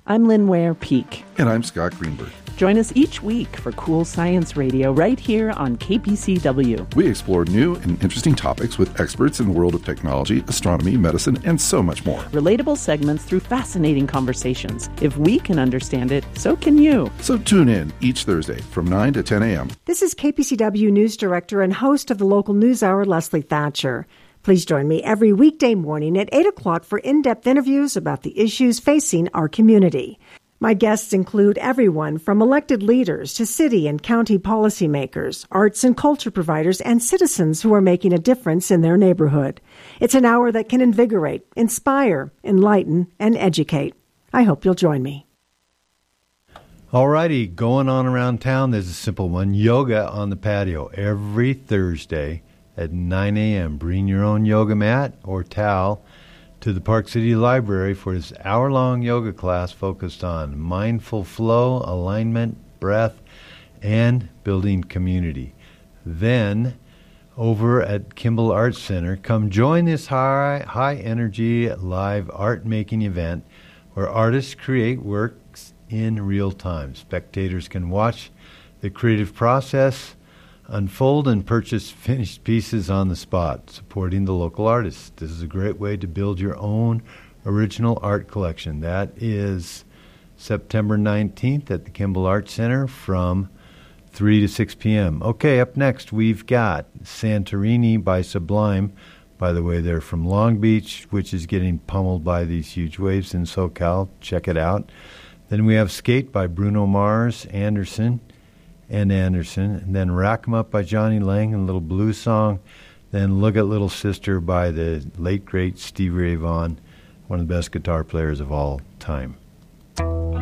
I'm Lynn Ware-Peak. And I'm Scott Greenberg. Join us each week for Cool Science Radio right here on KPCW. We explore new and interesting topics with experts in the world of technology, astronomy, medicine, and so much more. Relatable segments through fascinating conversations. If we can understand it, so can you. So tune in each Thursday from 9 to 10 a.m. This is KPCW News Director and host of the local news hour, Leslie Thatcher. Please join me every weekday morning at 8 o'clock for in-depth interviews about the issues facing our community. My guests include everyone from elected leaders to city and county policymakers, arts and culture providers, and citizens who are making a difference in their neighborhood. It's an hour that can invigorate, inspire, enlighten, and educate. I hope you'll join me. All righty, going on around town, there's a simple one. Yoga on the patio every Thursday at 9 a.m. Bring your own yoga mat or towel to the Park City Library for this hour-long yoga class focused on mindful flow, alignment, breath, and building community. Then, over at Kimball Arts Center, come join this high-energy live art-making event where artists create works in real time. Spectators can watch the creative process unfold and purchase finished pieces on the spot, supporting the local artists. This is a great way to build your own original art collection. That is September 19th at the Kimball Arts Center from 3 to 6 p.m. Okay, up next we've got Santorini by Sublime. By the way, they're from Long Beach, which is getting pummeled by these huge waves in SoCal. Check it out. Then we have Skate by Bruno Mars, Anderson, and then Rack 'em Up by Johnny Lang, a little blues song. Then Look at Little Sister by the late, great Stevie Ray Vaughan, one of the best guitar players of all time.